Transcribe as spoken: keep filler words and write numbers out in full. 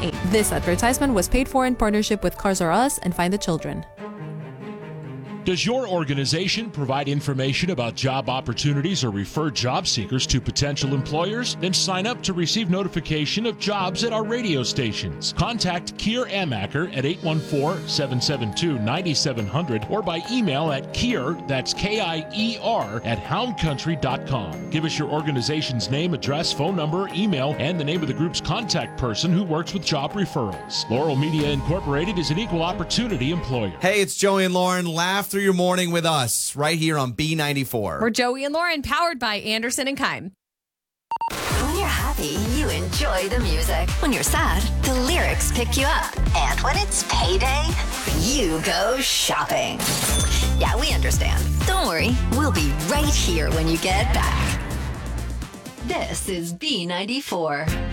eight. This advertisement was paid for in partnership with Cars R Us and Find the Children. Does your organization provide information about job opportunities or refer job seekers to potential employers? Then sign up to receive notification of jobs at our radio stations. Contact Kier Amaker at eight one four, seven seven two, nine seven zero zero or by email at Kier, that's K I E R, at hound country dot com. Give us your organization's name, address, phone number, email, and the name of the group's contact person who works with job referrals. Laurel Media Incorporated is an equal opportunity employer. Hey, it's Joey and Lauren. Laugh through your morning with us right here on B ninety-four. We're Joey and Lauren, powered by Anderson and Keim. When you're happy, you enjoy the music. When you're sad, the lyrics pick you up. And when it's payday, you go shopping. Yeah, we understand. Don't worry, we'll be right here when you get back. This is B ninety-four.